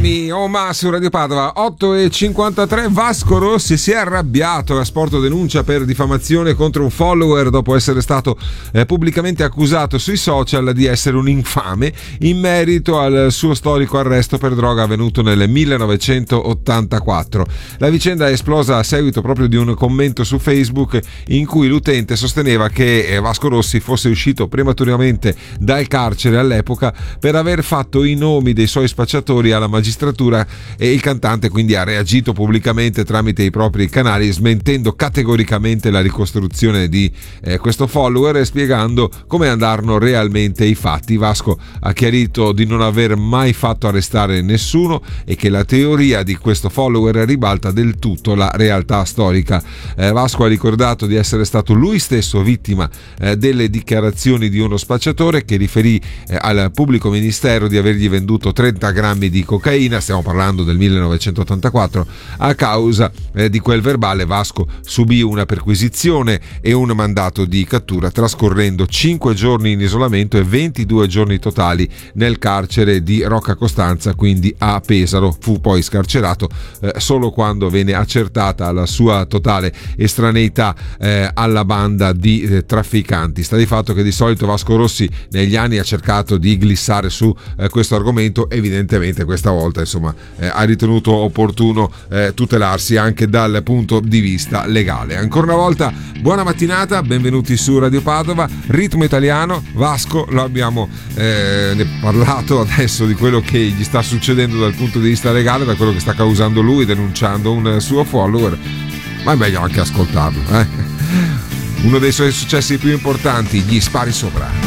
Amy, Oma su Radio Padova. 8:53. Vasco Rossi si è arrabbiato, ha sporto denuncia per diffamazione contro un follower dopo essere stato pubblicamente accusato sui social di essere un infame in merito al suo storico arresto per droga avvenuto nel 1984. La vicenda è esplosa a seguito proprio di un commento su Facebook in cui l'utente sosteneva che Vasco Rossi fosse uscito prematuramente dal carcere all'epoca per aver fatto i nomi dei suoi spacciatori alla magistratura, e il cantante quindi ha reagito pubblicamente tramite i propri canali smentendo categoricamente la ricostruzione di questo follower e spiegando come andarono realmente i fatti. Vasco ha chiarito di non aver mai fatto arrestare nessuno e che la teoria di questo follower ribalta del tutto la realtà storica. Vasco ha ricordato di essere stato lui stesso vittima delle dichiarazioni di uno spacciatore che riferì al pubblico ministero di avergli venduto 30 grammi di cocaina, stiamo parlando del 1984. A causa di quel verbale Vasco subì una perquisizione e un mandato di cattura, trascorrendo 5 giorni in isolamento e 22 giorni totali nel carcere di Rocca Costanza, quindi a Pesaro. Fu poi scarcerato solo quando venne accertata la sua totale estraneità alla banda di trafficanti. Sta di fatto che di solito Vasco Rossi negli anni ha cercato di glissare su questo argomento, evidentemente questa volta insomma ha ritenuto opportuno tutelarsi anche dal punto di vista legale. Ancora una volta buona mattinata, benvenuti su Radio Padova. Ritmo italiano, Vasco, lo abbiamo parlato adesso di quello che gli sta succedendo dal punto di vista legale, da quello che sta causando lui denunciando un suo follower, ma è meglio anche ascoltarlo. Uno dei suoi successi più importanti, Gli spari sopra.